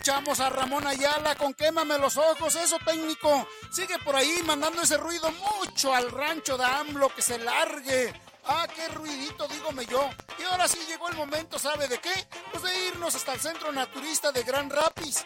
escuchamos a Ramón Ayala con Quémame los ojos. Eso, técnico, sigue por ahí mandando ese ruido mucho al rancho de AMLO, que se largue. Ah, qué ruidito, dígome yo. Y ahora sí llegó el momento, ¿sabe de qué? Pues de irnos hasta el Centro Naturista de Gran Rapids.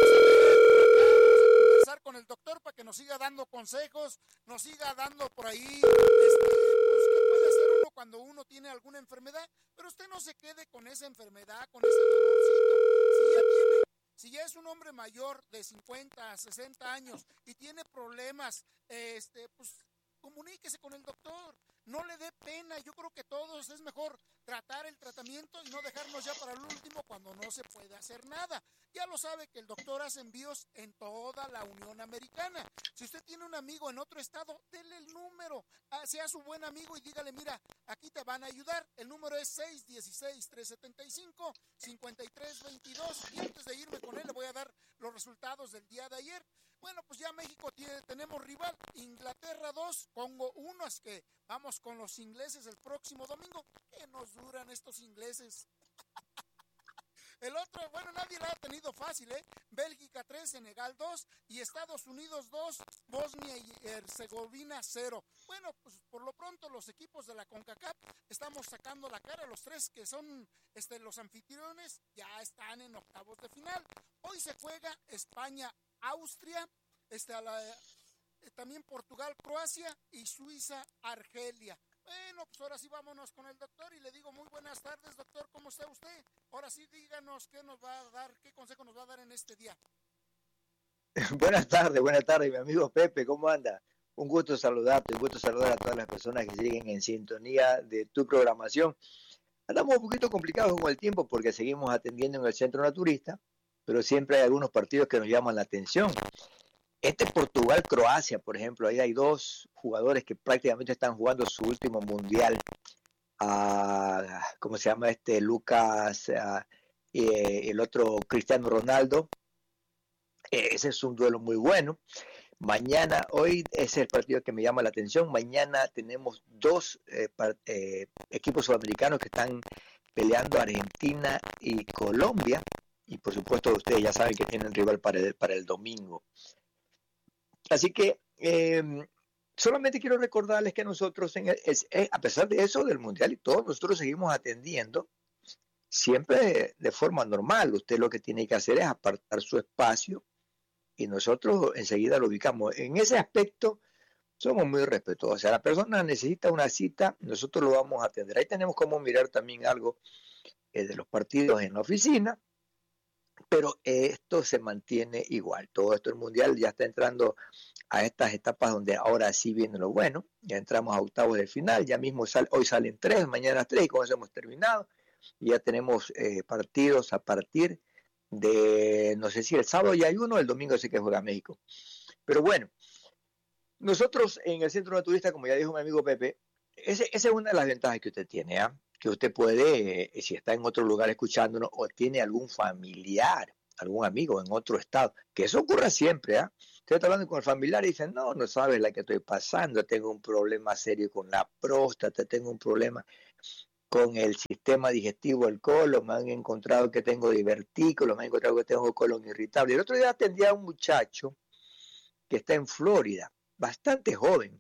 Vamos a conversar con el doctor para que nos siga dando consejos, nos siga dando por ahí, pues, ¿qué puede hacer uno cuando uno tiene alguna enfermedad? Pero usted no se quede con esa enfermedad, con ese dolorcito. Si ya es un hombre mayor de 50, 60 años y tiene problemas, pues comuníquese con el doctor. No le dé pena. Yo creo que todos es mejor tratar el tratamiento y no dejarnos ya para el último cuando no se puede hacer nada. Ya lo sabe que el doctor hace envíos en toda la Unión Americana. Si usted tiene un amigo en otro estado, denle el número, sea su buen amigo y dígale, mira, aquí te van a ayudar. El número es 616-375-5322 y antes de irme con él le voy a dar los resultados del día de ayer. Bueno, pues ya México tenemos rival, Inglaterra 2, Congo 1, es que vamos con los ingleses el próximo domingo. ¿Qué nos duran estos ingleses? El otro, bueno, nadie la ha tenido fácil, ¿eh? Bélgica 3, Senegal 2 y Estados Unidos 2, Bosnia y Herzegovina 0. Bueno, pues por lo pronto los equipos de la CONCACAF estamos sacando la cara. Los tres que son los anfitriones ya están en octavos de final. Hoy se juega España, Austria, también Portugal, Croacia y Suiza, Argelia. Bueno, pues ahora sí vámonos con el doctor y le digo muy buenas tardes, doctor, ¿cómo está usted? Ahora sí díganos qué nos va a dar, qué consejo nos va a dar en este día. Buenas tardes, mi amigo Pepe, ¿cómo anda? Un gusto saludarte, un gusto saludar a todas las personas que siguen en sintonía de tu programación. Andamos un poquito complicados con el tiempo porque seguimos atendiendo en el Centro Naturista, pero siempre hay algunos partidos que nos llaman la atención. Portugal-Croacia, por ejemplo, ahí hay dos jugadores que prácticamente están jugando su último mundial. ¿Cómo se llama Lucas? El otro Cristiano Ronaldo. Ese es un duelo muy bueno. Mañana, hoy es el partido que me llama la atención. Mañana tenemos dos equipos sudamericanos que están peleando, Argentina y Colombia. Y por supuesto ustedes ya saben que tienen rival para el domingo. Así que solamente quiero recordarles que nosotros, a pesar de eso del Mundial y todo, nosotros seguimos atendiendo siempre de forma normal. Usted lo que tiene que hacer es apartar su espacio y nosotros enseguida lo ubicamos. En ese aspecto somos muy respetuosos. O sea, la persona necesita una cita, nosotros lo vamos a atender. Ahí tenemos como mirar también algo de los partidos en la oficina, pero esto se mantiene igual. Todo esto, el Mundial ya está entrando a estas etapas donde ahora sí viene lo bueno. Ya entramos a octavos de final, ya mismo hoy salen 3, mañana 3 y con eso hemos terminado. Y ya tenemos partidos a partir de, no sé si el sábado ya hay uno, el domingo sí que juega México. Pero bueno, nosotros en el Centro Naturista, como ya dijo mi amigo Pepe, esa es una de las ventajas que usted tiene, que usted puede, si está en otro lugar escuchándonos o tiene algún familiar, algún amigo en otro estado, que eso ocurra siempre, Usted está hablando con el familiar y dice, no sabes la que estoy pasando, tengo un problema serio con la próstata, tengo un problema con el sistema digestivo, el colon, me han encontrado que tengo divertículos, me han encontrado que tengo colon irritable. El otro día atendí a un muchacho que está en Florida, bastante joven,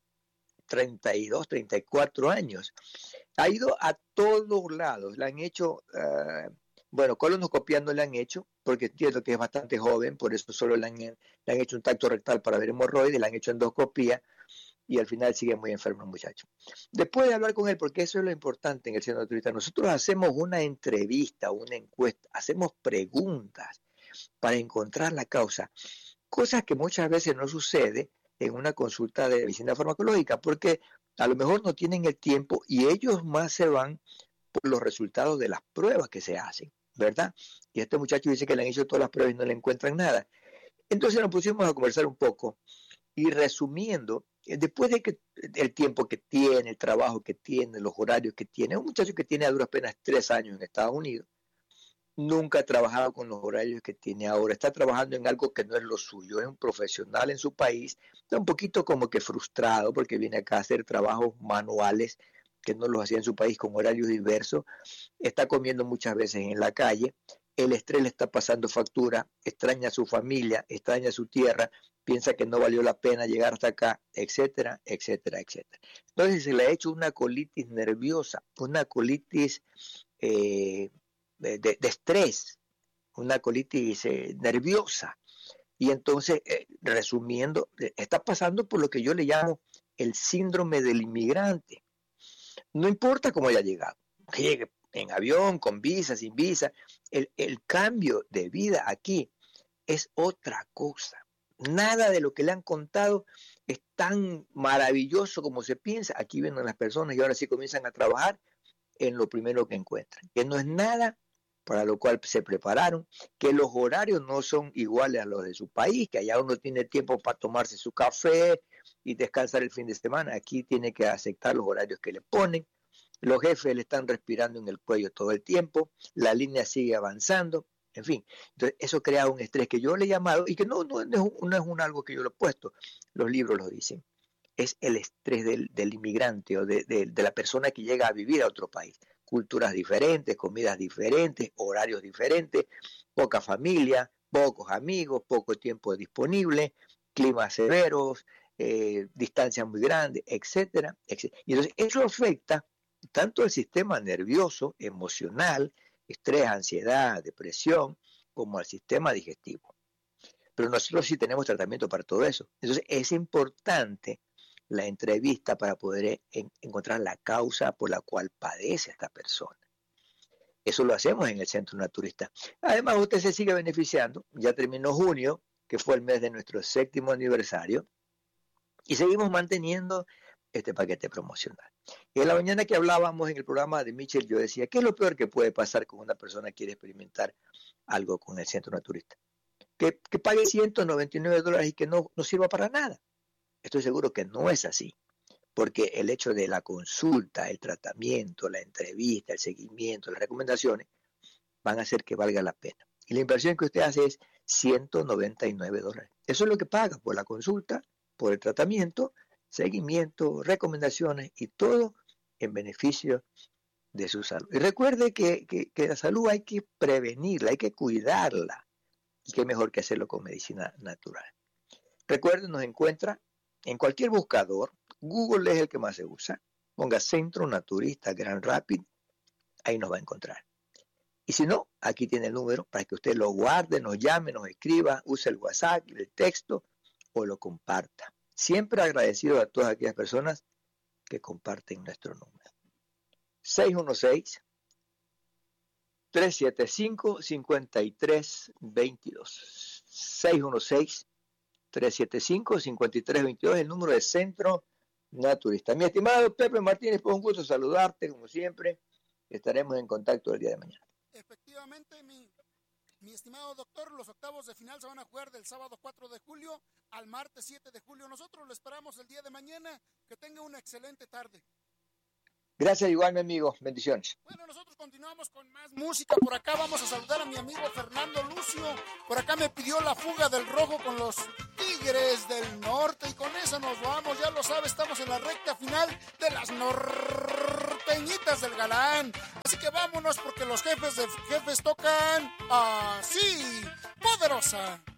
32, 34 años. Ha ido a todos lados, le han hecho, colonoscopia no le han hecho, porque entiendo que es bastante joven, por eso solo le han hecho un tacto rectal para ver hemorroides, le han hecho endoscopia, y al final sigue muy enfermo el muchacho. Después de hablar con él, porque eso es lo importante en el Centro Naturista, nosotros hacemos una entrevista, una encuesta, hacemos preguntas para encontrar la causa, cosas que muchas veces no sucede en una consulta de medicina farmacológica, porque a lo mejor no tienen el tiempo y ellos más se van por los resultados de las pruebas que se hacen, ¿verdad? Y este muchacho dice que le han hecho todas las pruebas y no le encuentran nada. Entonces nos pusimos a conversar un poco y resumiendo, después de que el tiempo que tiene, el trabajo que tiene, los horarios que tiene, un muchacho que tiene a duras penas 3 años en Estados Unidos, nunca ha trabajado con los horarios que tiene ahora, está trabajando en algo que no es lo suyo, es un profesional en su país, está un poquito como que frustrado porque viene acá a hacer trabajos manuales que no los hacía en su país con horarios diversos, está comiendo muchas veces en la calle, el estrés le está pasando factura, extraña a su familia, extraña a su tierra, piensa que no valió la pena llegar hasta acá, etcétera, etcétera, etcétera. Entonces se le ha hecho una colitis nerviosa, una colitis de estrés, una colitis nerviosa. Y entonces, resumiendo, está pasando por lo que yo le llamo el síndrome del inmigrante. No importa cómo haya llegado, que llegue en avión, con visa, sin visa, el cambio de vida aquí es otra cosa. Nada de lo que le han contado es tan maravilloso como se piensa. Aquí vienen las personas y ahora sí comienzan a trabajar en lo primero que encuentran, que no es nada para lo cual se prepararon, que los horarios no son iguales a los de su país, que allá uno tiene tiempo para tomarse su café y descansar el fin de semana. Aquí tiene que aceptar los horarios que le ponen. Los jefes le están respirando en el cuello todo el tiempo, la línea sigue avanzando, en fin. Entonces eso crea un estrés que yo le he llamado, y que no es algo que yo lo he puesto, los libros lo dicen, es el estrés del inmigrante o de la persona que llega a vivir a otro país. Culturas diferentes, comidas diferentes, horarios diferentes, poca familia, pocos amigos, poco tiempo disponible, climas severos, distancias muy grandes, etcétera, etcétera. Y entonces eso afecta tanto el sistema nervioso, emocional, estrés, ansiedad, depresión, como al sistema digestivo. Pero nosotros sí tenemos tratamiento para todo eso. Entonces es importante la entrevista para poder encontrar la causa por la cual padece esta persona. Eso lo hacemos en el Centro Naturista. Además, usted se sigue beneficiando. Ya terminó junio, que fue el mes de nuestro 7º aniversario, y seguimos manteniendo este paquete promocional. Y en la mañana que hablábamos en el programa de Mitchell, yo decía, ¿qué es lo peor que puede pasar cuando una persona quiere experimentar algo con el Centro Naturista? Que pague $199 y que no sirva para nada. Estoy seguro que no es así, porque el hecho de la consulta, el tratamiento, la entrevista, el seguimiento, las recomendaciones, van a hacer que valga la pena. Y la inversión que usted hace es $199. Eso es lo que paga por la consulta, por el tratamiento, seguimiento, recomendaciones y todo en beneficio de su salud. Y recuerde que la salud hay que prevenirla, hay que cuidarla, y qué mejor que hacerlo con medicina natural. Recuerde, nos encuentra en cualquier buscador. Google es el que más se usa. Ponga Centro Naturista Grand Rapids, ahí nos va a encontrar. Y si no, aquí tiene el número para que usted lo guarde, nos llame, nos escriba, use el WhatsApp, el texto o lo comparta. Siempre agradecido a todas aquellas personas que comparten nuestro número. 616-375-5322. 616-375-5322 es el número de Centro Naturista. Mi estimado Pepe Martínez, fue un gusto saludarte, como siempre. Estaremos en contacto el día de mañana. Efectivamente, mi estimado doctor, los octavos de final se van a jugar del sábado 4 de julio al martes 7 de julio. Nosotros lo esperamos el día de mañana. Que tenga una excelente tarde. Gracias igual, mi amigo. Bendiciones. Bueno, nosotros continuamos con más música. Por acá vamos a saludar a mi amigo Fernando Lucio. Por acá me pidió La Fuga del Rojo con los Tigres del Norte. Y con eso nos vamos. Ya lo sabe, estamos en la recta final de las norteñitas del Galán. Así que vámonos porque los jefes tocan así. Poderosa.